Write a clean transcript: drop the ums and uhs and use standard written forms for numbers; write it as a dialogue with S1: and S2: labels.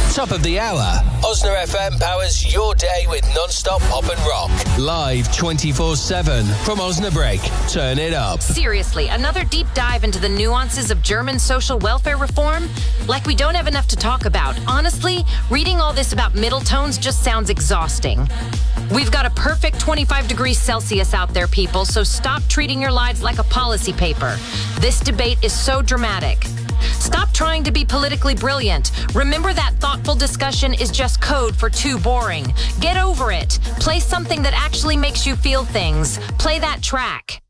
S1: Top of the hour. Osna FM powers your day with non-stop pop and rock. Live 24/7 from Osnabrück. Turn it up.
S2: Seriously, another deep dive into the nuances of German social welfare reform? Like we don't have enough to talk about. Honestly, reading all this about middle tones just sounds exhausting. We've got a perfect 25 degrees Celsius out there, people, so stop treating your lives like a policy paper. This debate is so dramatic. Stop trying to be politically brilliant. Remember that thoughtful discussion is just code for too boring. Get over it. Play something that actually makes you feel things. Play that track.